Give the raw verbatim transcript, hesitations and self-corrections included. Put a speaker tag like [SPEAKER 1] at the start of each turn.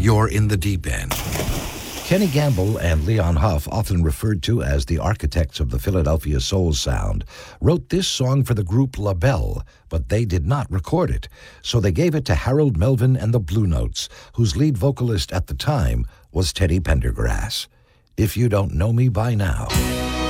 [SPEAKER 1] you're in the deep end.
[SPEAKER 2] Kenny Gamble and Leon Huff, often referred to as the architects of the Philadelphia soul sound, wrote this song for the group La Belle, but they did not record it, so they gave it to Harold Melvin and the Blue Notes, whose lead vocalist at the time was Teddy Pendergrass. If You Don't Know Me By Now.